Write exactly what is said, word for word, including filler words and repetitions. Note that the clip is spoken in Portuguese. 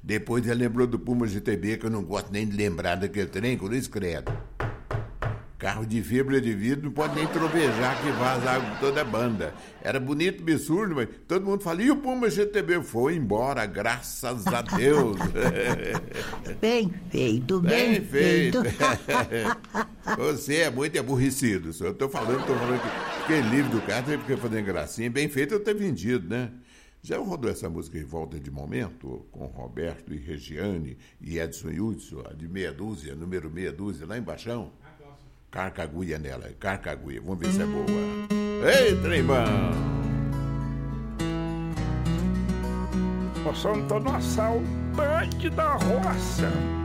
Depois ele lembrou do Puma G T B, que eu não gosto nem de lembrar daquele trem, por isso credo. Carro de fibra de vidro não pode nem trovejar que vaza água de toda a banda. Era bonito, absurdo, mas todo mundo fala, e o Puma G T B? Foi embora, graças a Deus. Bem feito, bem, bem feito. feito. Você é muito aborrecido, senhor. Eu tô falando, tô falando que aquele livro do cara teve que fazer gracinha. Bem feito eu ter vendido, né? Já rodou essa música em Volta de Momento, com Roberto e Regiane e Edson Hudson, a de meia dúzia, número meia dúzia, lá em Baixão? Carcaguia nela, carcaguia. Vamos ver se é boa. Ei, trembão! Nós só tô numa saudade da roça.